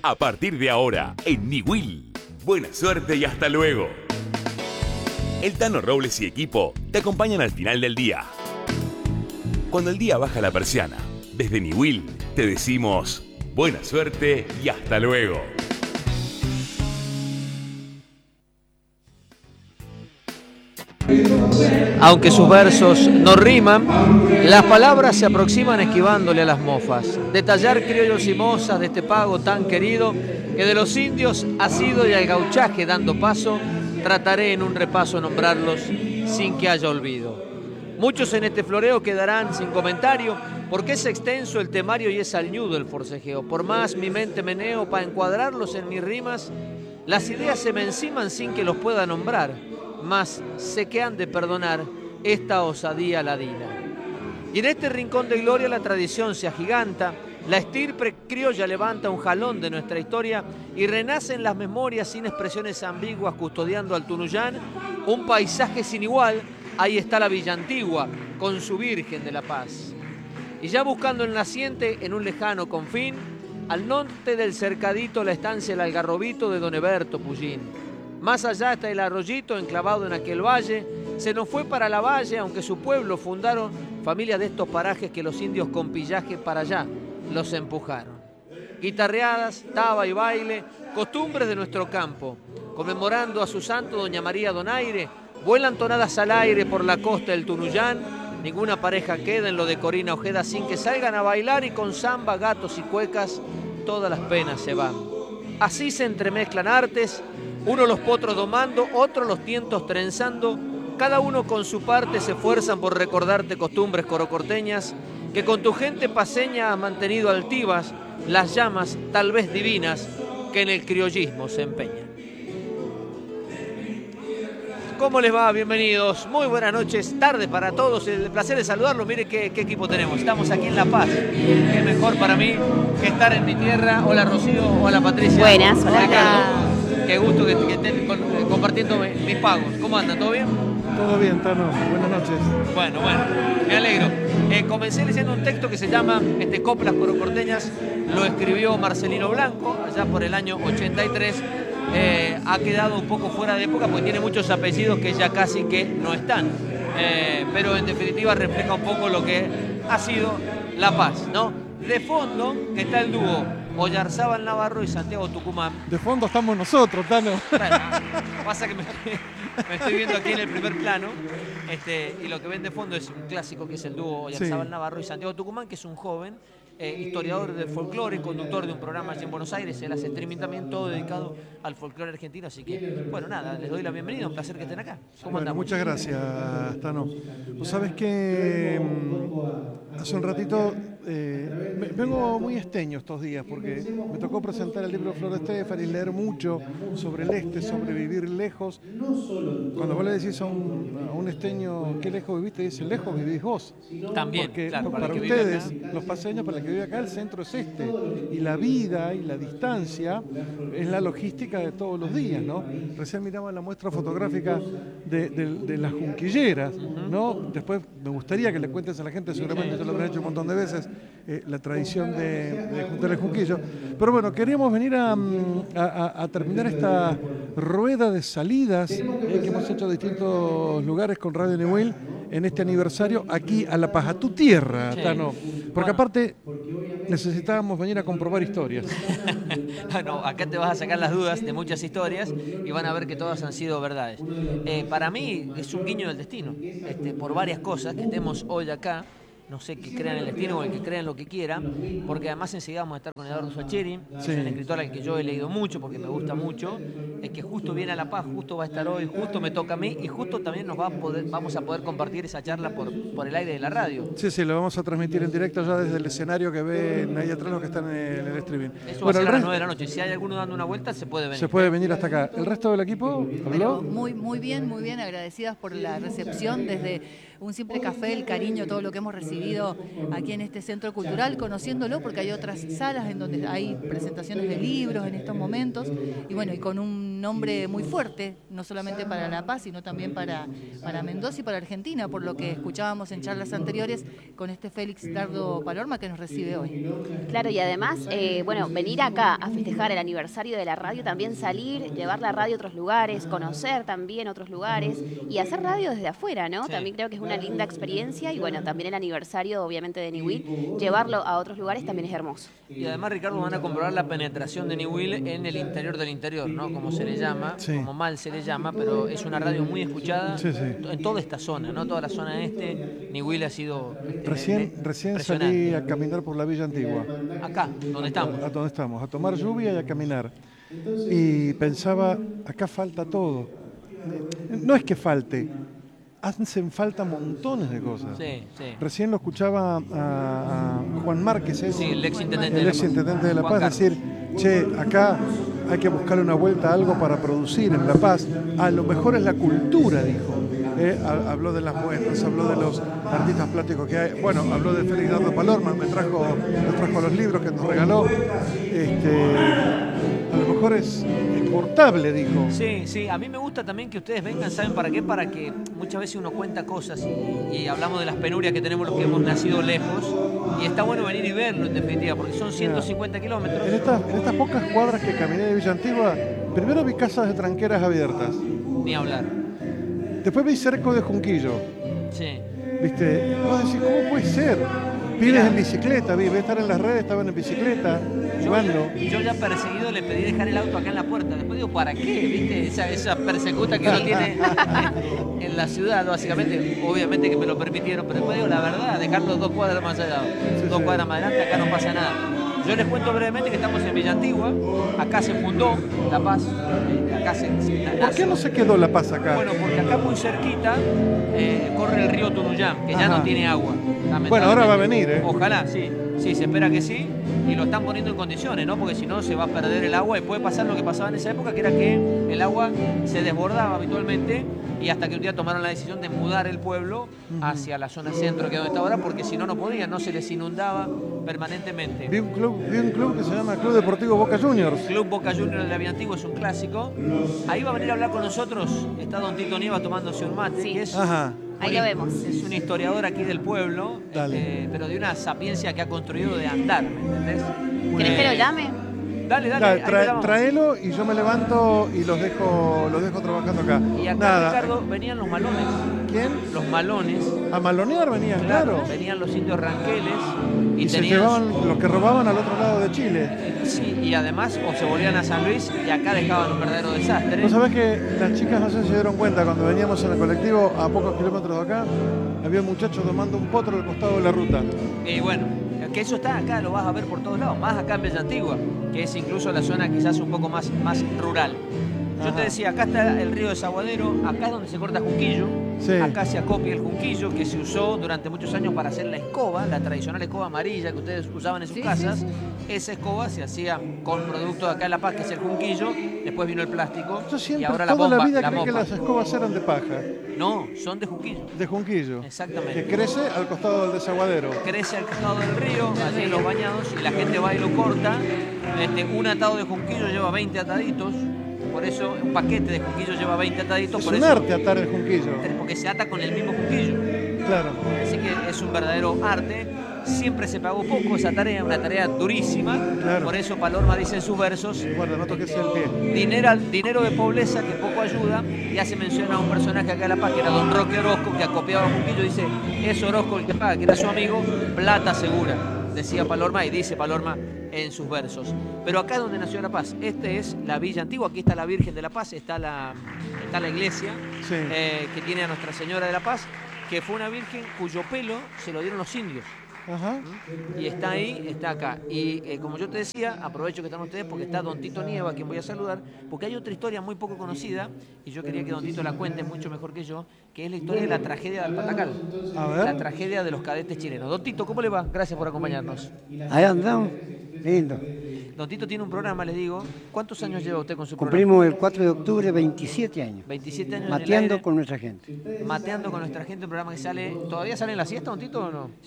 A partir de ahora, en Niwil. Buena suerte y hasta luego. El Tano Robles y equipo te acompañan al final del día. Cuando el día baja la persiana, desde Niwil te decimos buena suerte y hasta luego. Aunque sus versos no riman, las palabras se aproximan esquivándole a las mofas. Detallar criollos y mozas de este pago tan querido, que de los indios ha sido y al gauchaje dando paso, trataré en un repaso nombrarlos sin que haya olvido. Muchos en este floreo quedarán sin comentario, porque es extenso el temario y es alñudo el forcejeo. Por más mi mente meneo para encuadrarlos en mis rimas, las ideas se me enciman sin que los pueda nombrar, mas sé que han de perdonar esta osadía ladina. Y en este rincón de gloria la tradición se agiganta, la estirpe criolla levanta un jalón de nuestra historia y renace en las memorias sin expresiones ambiguas custodiando al Tunuyán, un paisaje sin igual. Ahí está la Villa Antigua con su Virgen de la Paz. Y ya buscando el naciente en un lejano confín, al norte del cercadito la estancia El Algarrobito de Don Eberto Pullín. Más allá está el arroyito enclavado en aquel valle. Se nos fue para la valle, aunque su pueblo fundaron familias de estos parajes que los indios con pillaje para allá los empujaron. Guitarreadas, taba y baile, costumbres de nuestro campo. Conmemorando a su santo Doña María Donaire, vuelan tonadas al aire por la costa del Tunuyán. Ninguna pareja queda en lo de Corina Ojeda sin que salgan a bailar y con samba, gatos y cuecas todas las penas se van. Así se entremezclan artes, uno los potros domando, otro los tientos trenzando, cada uno con su parte se esfuerzan por recordarte costumbres corocorteñas que con tu gente paseña ha mantenido altivas las llamas tal vez divinas que en el criollismo se empeñan. ¿Cómo les va? Bienvenidos. Muy buenas noches, tarde para todos. El placer de saludarlos. Mire qué equipo tenemos. Estamos aquí en La Paz. Qué mejor para mí que estar en mi tierra. Hola Rocío, hola Patricia. Buenas, hola hola. Ricardo. Qué gusto que estén compartiendo mis pagos. ¿Cómo andan? ¿Todo bien? Todo bien, Tano. Buenas noches. Bueno, me alegro. Comencé leyendo un texto que se llama Coplas Corocorteñas. Lo escribió Marcelino Blanco allá por el año 83. Ha quedado un poco fuera de época porque tiene muchos apellidos que ya casi que no están. Pero en definitiva refleja un poco lo que ha sido La Paz, ¿no? De fondo está el dúo Oyarzábal Navarro y Santiago Tucumán. De fondo estamos nosotros, Tano. Bueno, pasa que me estoy viendo aquí en el primer plano y lo que ven de fondo es un clásico que es el dúo Oyarzábal Navarro y Santiago Tucumán, que es un joven historiador del folclore, conductor de un programa allí en Buenos Aires. Él hace streaming también, todo dedicado al folclore argentino. Así que, bueno, nada, les doy la bienvenida. Un placer que estén acá. ¿Cómo andamos? Muchas gracias, Tano. Vos sabés que hace un ratito vengo muy esteño estos días porque me tocó presentar el libro Flor de Estefan y leer mucho sobre el este, sobre vivir lejos. Cuando vos le decís a un esteño qué lejos viviste, dice lejos vivís vos. También, porque claro, para ustedes, los paseños, para el que vive acá, el centro es este. Y la vida y la distancia es la logística de todos los días, ¿no? Recién miraba la muestra fotográfica de las junquilleras, ¿no? Después me gustaría que le cuentes a la gente, seguramente ya lo habrán hecho un montón de veces, la tradición de juntar el junquillo. Pero bueno, queríamos venir a terminar esta rueda de salidas que hemos hecho a distintos lugares con Radio Niwil en este aniversario aquí a La Paz, a tu tierra, Tano. Porque aparte necesitábamos venir a comprobar historias. No, acá te vas a sacar las dudas de muchas historias y van a ver que todas han sido verdades. Para mí es un guiño del destino, por varias cosas que estemos hoy acá. No sé, que crean el destino o el que crean lo que quiera, porque además enseguida vamos a estar con Eduardo Sacheri, es un escritor al que yo he leído mucho porque me gusta mucho, es que justo viene a La Paz, justo va a estar hoy, justo me toca a mí y justo también vamos a poder compartir esa charla por el aire de la radio. Sí, lo vamos a transmitir en directo ya desde el escenario que ven ahí atrás los que están en el streaming. Eso va a ser a las 9 de la noche, si hay alguno dando una vuelta se puede venir. Se puede venir hasta acá. ¿El resto del equipo habló? Bueno, muy bien, agradecidas por la recepción desde un simple café, el cariño, todo lo que hemos recibido aquí en este centro cultural, conociéndolo porque hay otras salas en donde hay presentaciones de libros en estos momentos y bueno, y con un un nombre muy fuerte, no solamente para La Paz, sino también para Mendoza y para Argentina, por lo que escuchábamos en charlas anteriores con este Félix Dardo Palorma que nos recibe hoy. Claro, y además, bueno, venir acá a festejar el aniversario de la radio, también salir, llevar la radio a otros lugares, conocer también otros lugares y hacer radio desde afuera, ¿no? Sí. También creo que es una linda experiencia y bueno, también el aniversario obviamente de Niwil, llevarlo a otros lugares también es hermoso. Y además, Ricardo, van a comprobar la penetración de Niwil en el interior del interior, ¿no? Como se le llama, Sí. como mal se le llama, pero es una radio muy escuchada Sí, sí. en toda esta zona, ¿no? Toda la zona este, Niwil ha sido Recién impresionante. salí a caminar por la Villa Antigua. Acá, donde estamos. A donde estamos, a tomar lluvia y a caminar. Y pensaba, acá falta todo. No es que falte, hacen falta montones de cosas. Sí, sí. Recién lo escuchaba a Juan Márquez, Sí, el ex intendente de La Juan Paz, decir, che, acá hay que buscarle una vuelta a algo para producir en La Paz. A lo mejor es la cultura, dijo. Habló de las muestras, habló de los artistas plásticos que hay. Bueno, habló de Félix Dardo Palorma, nos trajo los libros que nos regaló. A lo mejor es exportable, dijo. Sí, sí, a mí me gusta también que ustedes vengan, ¿saben para qué? Para que muchas veces uno cuenta cosas y hablamos de las penurias que tenemos los que hemos nacido lejos y está bueno venir y verlo en definitiva, porque son 150 kilómetros. En estas pocas cuadras que caminé de Villa Antigua, primero vi casas de tranqueras abiertas, Ni hablar. después vi cerco de Junquillo. Sí. ¿Viste? Vos decís, ¿cómo puede ser? Pibes en bicicleta, vi estar en las redes, estaban en bicicleta, jugando. Yo ya perseguido le pedí dejar el auto acá en la puerta. Después digo, ¿para qué? ¿Viste? Esa persecuta que uno tiene en la ciudad, básicamente. Obviamente que me lo permitieron, pero después digo, la verdad, dejarlo 2 cuadras más allá. Sí, 2 sí. cuadras más adelante, acá no pasa nada. Yo les cuento brevemente que estamos en Villa Antigua. Acá se fundó La Paz. Acá ¿Por qué no se quedó La Paz acá? Bueno, porque acá muy cerquita corre el río Tunuyán, que ya Ajá. no tiene agua. Bueno, ahora va a venir, ¿eh? Ojalá, sí. Sí, se espera que sí. Y lo están poniendo en condiciones, ¿no? Porque si no se va a perder el agua y puede pasar lo que pasaba en esa época, que era que el agua se desbordaba habitualmente y hasta que un día tomaron la decisión de mudar el pueblo hacia la zona centro, que es donde está ahora, porque si no, no podían, no se les inundaba permanentemente. Vi un club que se llama Club Deportivo Boca Juniors. Club Boca Juniors de la Villa Antigua es un clásico. Ahí va a venir a hablar con nosotros. Está don Tito Nieva tomándose un mate. Sí. Que es Ajá. Ahí lo vemos. Es un historiador aquí del pueblo, Dale. pero de una sapiencia que ha construido de andar, ¿me entendés? ¿Querés que lo llame? Dale, Dale, ahí le damos. tráelo y yo me levanto y los dejo trabajando acá. Y acá, Nada. Ricardo, venían los malones. ¿Quién? Los malones. A malonear venían, claro. Venían los indios ranqueles Y se tenían llevaban los que robaban al otro lado de Chile. sí, y además o se volvían a San Luis y acá dejaban un verdadero desastre. ¿Vos sabés que las chicas no sé si se dieron cuenta cuando veníamos en el colectivo a pocos kilómetros de acá? Había un muchacho tomando un potro al costado de la ruta. Y bueno, que eso está acá, lo vas a ver por todos lados, más acá en Villa Antigua, que es incluso la zona quizás un poco más rural. Yo Ajá. te decía, acá está el río Desaguadero, acá es donde se corta Junquillo, Sí. acá se acopia el junquillo que se usó durante muchos años para hacer la escoba, la tradicional escoba amarilla que ustedes usaban en sus Sí, casas. sí, Esa escoba se hacía con producto de acá en La Paz, que es el junquillo, después vino el plástico Yo y siempre, ahora la toda bomba, la vida la creí que mopa. las escobas eran de paja, No, son de junquillo. de junquillo. Exactamente. Que crece al costado del desaguadero. Crece al costado del río, allí en los bañados, y la gente va y lo corta. Un atado de junquillo lleva 20 ataditos, por eso un paquete de junquillo lleva 20 ataditos, Es por un eso, arte atar el junquillo. porque se ata con el mismo junquillo. Claro. Así que es un verdadero arte. Siempre se pagó poco esa tarea, una tarea durísima. Claro. Por eso Palorma dice en sus versos, Guarda, no toques el pie. dinero de pobreza que poco ayuda, y hace mención a un personaje acá en La Paz, que era don Roque Orozco, que acopiaba junquillo, dice, es Orozco el que paga, que era su amigo, plata segura, decía Palorma y dice Palorma en sus versos. Pero acá es donde nació La Paz. Este es la Villa Antigua, aquí está la Virgen de La Paz, está la iglesia Sí. que tiene a Nuestra Señora de La Paz, que fue una virgen cuyo pelo se lo dieron los indios. Ajá. Y está ahí, está acá. Y como yo te decía, aprovecho que están ustedes porque está don Tito Nieva, a quien voy a saludar, porque hay otra historia muy poco conocida, y yo quería que don Tito la cuente mucho mejor que yo, que es la historia de la tragedia del Patacal. A ver. La tragedia de los cadetes chilenos. Don Tito, ¿cómo le va? Gracias por acompañarnos. Ahí andamos, lindo. Don Tito tiene un programa, les digo. ¿Cuántos años lleva usted con su Cumplimos el 4 de octubre 27 años, 27 años en el mateando aire, con nuestra gente. mateando con nuestra gente, un programa que sale... ¿Todavía sale en la siesta, don Tito, o no?